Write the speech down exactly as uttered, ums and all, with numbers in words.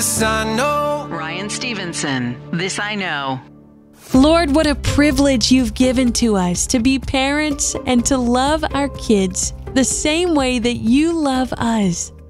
This I know. Ryan Stevenson, This I Know. Lord, what a privilege you've given to us to be parents and to love our kids the same way that you love us.